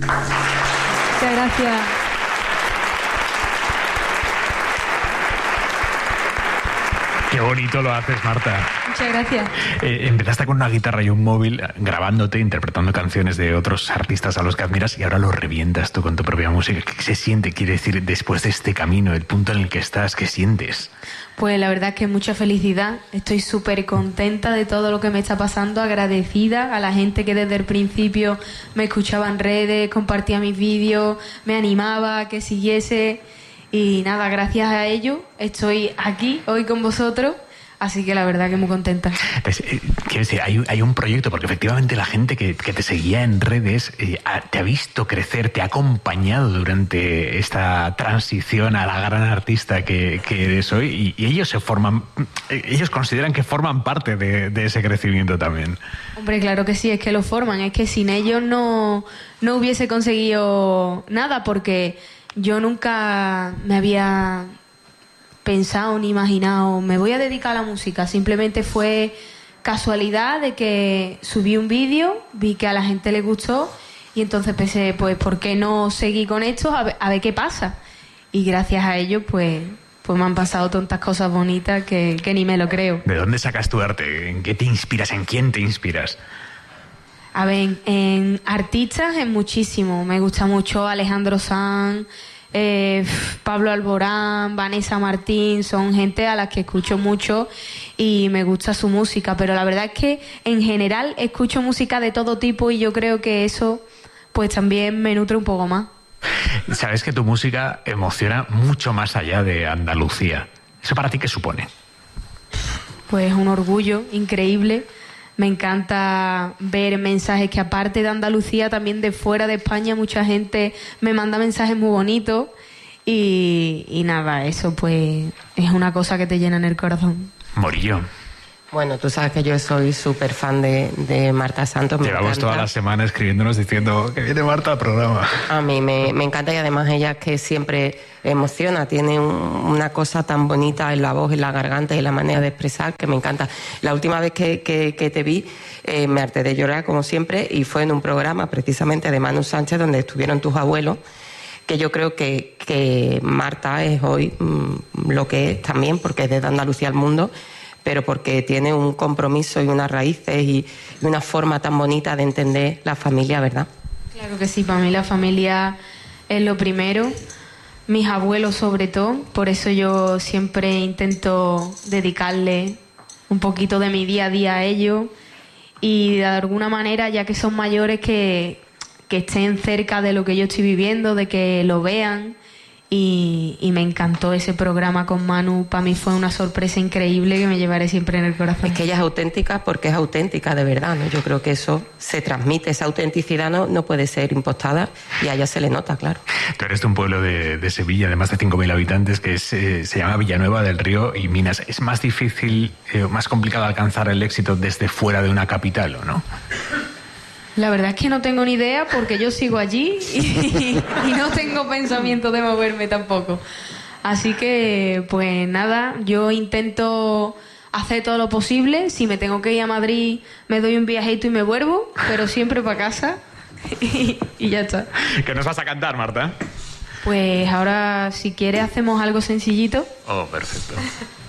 Muchas gracias. Qué bonito lo haces, Marta. Muchas gracias. Empezaste con una guitarra y un móvil grabándote, interpretando canciones de otros artistas a los que admiras y ahora lo revientas tú con tu propia música. ¿Qué se siente? Quiere decir, después de este camino, el punto en el que estás, ¿qué sientes? Pues la verdad es que mucha felicidad. Estoy súper contenta de todo lo que me está pasando, agradecida a la gente que desde el principio me escuchaba en redes, compartía mis vídeos, me animaba a que siguiese. Y nada, gracias a ello estoy aquí hoy con vosotros, así que la verdad que muy contenta. Pues, quiero decir, hay un proyecto, porque efectivamente la gente que te seguía en redes te ha visto crecer, te ha acompañado durante esta transición a la gran artista que eres hoy, y ellos consideran que forman parte de ese crecimiento también. Hombre, claro que sí, es que lo forman, es que sin ellos no hubiese conseguido nada, porque yo nunca me había pensado ni imaginado, me voy a dedicar a la música. Simplemente fue casualidad de que subí un vídeo, vi que a la gente le gustó y entonces pensé, pues, ¿por qué no seguir con esto? A ver qué pasa. Y gracias a ello, pues me han pasado tantas cosas bonitas que ni me lo creo. ¿De dónde sacas tu arte? ¿En qué te inspiras? ¿En quién te inspiras? A ver, en artistas es muchísimo. Me gusta mucho Alejandro Sanz, Pablo Alborán, Vanessa Martín. Son gente a las que escucho mucho y me gusta su música. Pero la verdad es que en general escucho música de todo tipo y yo creo que eso pues también me nutre un poco más. Sabes que tu música emociona mucho más allá de Andalucía. ¿Eso para ti qué supone? Pues un orgullo increíble. Me encanta ver mensajes que aparte de Andalucía, también de fuera de España, mucha gente me manda mensajes muy bonitos y nada, eso pues es una cosa que te llena en el corazón. Morillo. Bueno, tú sabes que yo soy súper fan de Marta Santos. Llevamos toda la semana escribiéndonos diciendo que viene Marta al programa. A mí me encanta, y además ella que siempre emociona, tiene una cosa tan bonita en la voz, en la garganta y en la manera de expresar que me encanta. La última vez que te vi me harté de llorar como siempre y fue en un programa precisamente de Manu Sánchez donde estuvieron tus abuelos, que yo creo que Marta es hoy lo que es también, porque es desde Andalucía al mundo, pero porque tiene un compromiso y unas raíces y una forma tan bonita de entender la familia, ¿verdad? Claro que sí, para mí la familia es lo primero, mis abuelos sobre todo, por eso yo siempre intento dedicarle un poquito de mi día a día a ellos y de alguna manera, ya que son mayores, que estén cerca de lo que yo estoy viviendo, de que lo vean. Y me encantó ese programa con Manu. Para mí fue una sorpresa increíble que me llevaré siempre en el corazón. Es que ella es auténtica porque es auténtica de verdad, ¿no? Yo creo que eso se transmite, esa autenticidad no puede ser impostada y a ella se le nota, claro. Tú eres de un pueblo de Sevilla de más de 5.000 habitantes que se llama Villanueva del Río y Minas. ¿Es más difícil, más complicado alcanzar el éxito desde fuera de una capital o no? La verdad es que no tengo ni idea porque yo sigo allí y no tengo pensamiento de moverme tampoco. Así que, pues nada, yo intento hacer todo lo posible. Si me tengo que ir a Madrid, me doy un viajito y me vuelvo, pero siempre para casa y ya está. ¿Qué nos vas a cantar, Marta? Pues ahora, si quieres, hacemos algo sencillito. Oh, perfecto.